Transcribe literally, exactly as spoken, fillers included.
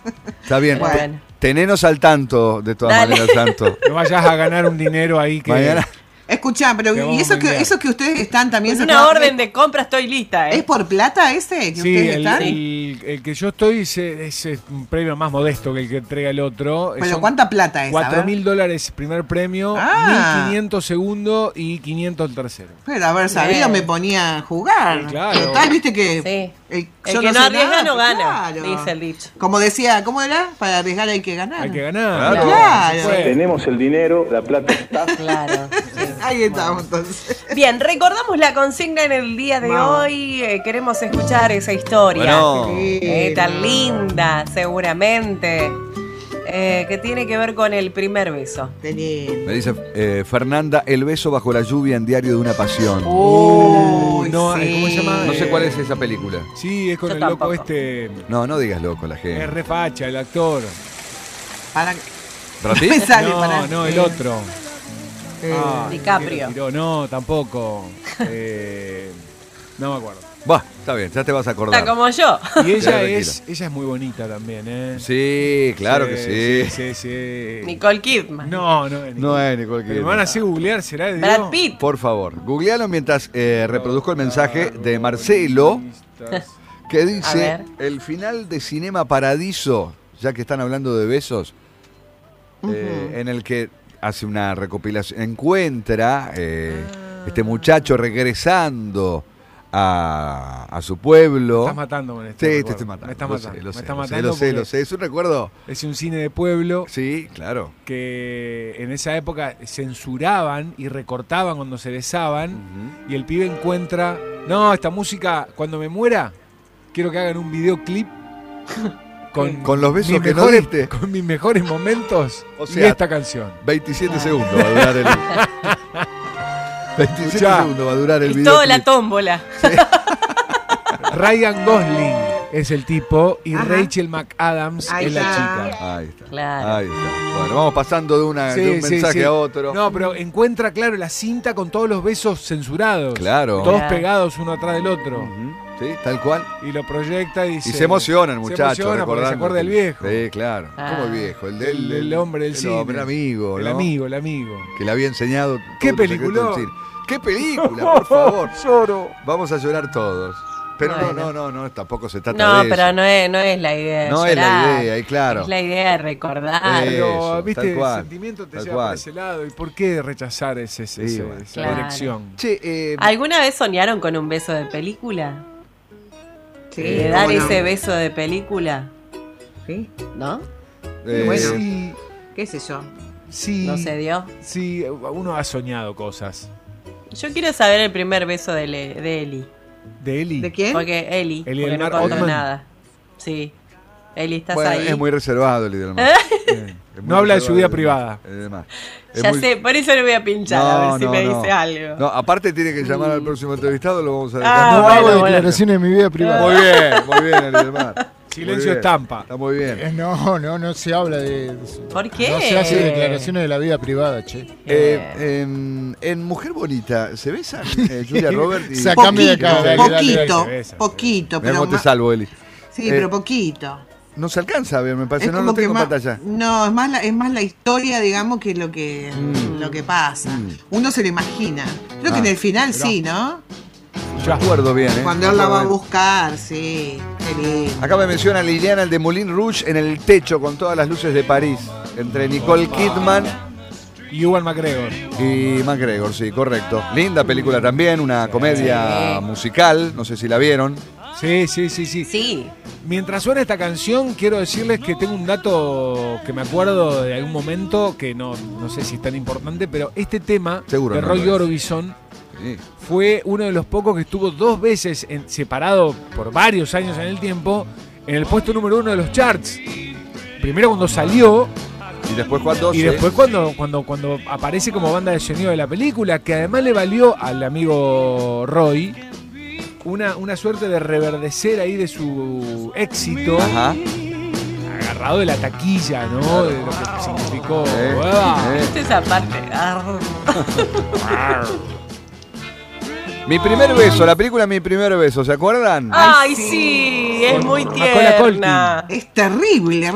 Está bien. Bueno. Tenenos al tanto, de todas Dale. maneras, Santo. No vayas a ganar un dinero ahí que... Mañana. Escuchá, pero Te ¿y vamos eso a que, enviar. eso que ustedes están también... En se una están- orden de compra estoy lista, ¿eh? ¿Es por plata ese que Sí, ustedes el, están? el- el que yo estoy es, es un premio más modesto que el que entrega el otro. ¿Pero Son cuánta plata es? A cuatro ver. mil dólares primer premio, Ah. mil quinientos segundo y quinientos el tercero. Pero haber sabido Bien. me ponía a jugar. Sí, claro. Total, viste que... Sí. El, El yo que no sé arriesga nada, no pues gana, claro. dice el dicho. Como decía, ¿cómo era? Para arriesgar hay que ganar. Hay que ganar. Claro. Claro. Se puede. Tenemos el dinero, la plata está. Claro. Ahí estamos entonces. Bien, recordamos la consigna en el día de Vamos. hoy. eh, queremos escuchar esa historia. Bueno. Eh, tan linda, seguramente. Eh, que tiene que ver con el primer beso. Me dice eh, Fernanda, el beso bajo la lluvia en Diario de una pasión. Uy, no, sí. ¿cómo se llama? No sé cuál es esa película. Sí, es con Yo el tampoco. loco este. No, no digas loco la Es gente. re facha, el actor. Para... ¿Brad Pitt? Me sale No, para... no, el eh, otro. eh, Ah, DiCaprio. tiró. No, tampoco. Eh, no me acuerdo. Va, está bien, ya te vas a acordar. Está como yo. Y ella Tranquila. es, ella es muy bonita también, ¿eh? Sí, claro que sí. Sí, sí, sí. Nicole Kidman. No, no es No es Nicole Me Kidman. van a hacer googlear, ¿será de Brad Dios? Pitt. Por favor, googlealo mientras eh, reproduzco el mensaje de Marcelo que A dice ver. el final de Cinema Paradiso, ya que están hablando de besos, eh, en el que hace una recopilación, encuentra eh, este muchacho regresando a, a su pueblo. Me estás matando con esto. Sí, te recuerdo. estoy matando. Me estás lo matando. sé, lo me sé, estás lo sé, matando lo sé, lo porque sé. Es un recuerdo. es un cine de pueblo Sí, claro. que en esa época censuraban y recortaban cuando se besaban y el pibe encuentra, no, esta música, cuando me muera, quiero que hagan un videoclip con, Con los besos mis que no mejores, diste. con mis mejores momentos O y sea, esta canción. veintisiete segundos va a durar el. veintisiete Escuchá. segundos va a durar el Es video. toda la tómbola. Ryan Gosling es el tipo y Ajá. Rachel McAdams Ahí es la está. chica. Ahí está. Claro. Ahí está. Bueno, vamos pasando de, una, Sí, de un sí, mensaje sí. a otro. No, pero encuentra, claro, la cinta con todos los besos censurados. Claro. Todos Claro. pegados uno atrás del otro. Ujú, sí, tal cual. Y lo proyecta y dice... Y se emociona el muchacho. Se emociona porque se recordando acuerda del que- viejo. Sí, claro. Ah. ¿Cómo el viejo? El, del, El, el hombre del el cine. hombre, el amigo. El ¿no? amigo, el amigo. Que le había enseñado. ¡Qué todo el secreto peliculón! del cine. ¡Qué película, por favor! Lloro. Vamos a llorar todos. Pero Bueno. no, no, no, no, tampoco se trata No, de pero eso. no es, no es la idea. de No es la llorar. idea, y claro. Es la idea de recordar. Eh, Pero, Eso, viste, tal cual, el sentimiento te tal lleva cual. por ese lado. ¿Y por qué rechazar ese, ese- Sí, ese- bueno. esa Claro. dirección? Che, eh, ¿Alguna vez soñaron con un beso de película? Sí, ¿De dar cómo no. ese beso de película? Sí, ¿No? eh, bueno. Sí, qué sé yo. sí. ¿No se dio? Sí, uno ha soñado cosas. Yo quiero saber el primer beso de, Le- de Eli. ¿De Eli? ¿De quién? Porque Eli, Eli porque no Elmar contó Ottman. nada. Sí. Eli, ¿estás bueno, ahí? es muy reservado el idioma. Eh, No habla de su vida privada. Ya sé, por eso le voy a pinchar a ver si me dice algo. No, aparte tiene que llamar al próximo entrevistado, lo vamos a dejar. Ah, No bueno, hago bueno. declaraciones de mi vida privada. Muy bien, muy bien, Arielmar. Silencio Muy bien. estampa. Está muy bien. Eh, No, no, no se habla de... ¿Por qué? No se hace declaraciones de la vida privada, che. Eh, en, en Mujer Bonita, ¿se besan eh, Julia Roberts? Y... Sacame de acá, dale, dale, poquito, dale, dale. poquito, Mirá pero cómo te ma- salvo, Eli. sí, Eh, pero poquito. No se alcanza a ver, me parece. Es No como lo tengo que en más, pantalla. no, es más la, es más la historia, digamos, que lo que Mm. lo que pasa. Mm. Uno se lo imagina. Creo que Ah, en el final sí, ¿no? Yo acuerdo bien, ¿eh? Cuando él la va a Acuerdo bien. buscar, sí. Qué lindo. Acá me menciona Liliana el de Moulin Rouge en el techo con todas las luces de París. Entre Nicole Kidman Y Ewan McGregor. y McGregor, sí, correcto. Linda película también, una comedia Sí. musical, no sé si la vieron. Sí, sí, sí, sí. Sí. Mientras suena esta canción, quiero decirles que tengo un dato que me acuerdo de algún momento, que no, no sé si es tan importante, pero este tema Seguro de no Roy lo es. Orbison Sí. fue uno de los pocos que estuvo dos veces en- separado por varios años en el tiempo en el puesto número uno de los charts. Primero cuando salió Y después cuando y se- después cuando, cuando, cuando aparece como banda de sonido de la película, que además le valió al amigo Roy una, una suerte de reverdecer ahí de su éxito, Ajá. agarrado de la taquilla, ¿no? De lo que significó. Eh, ¡Ah! eh. ¿Viste esa parte? Arr. Mi primer beso, la película Mi primer beso, ¿se acuerdan? Ay, sí, es muy Macaulay Culkin. tierna. Es terrible,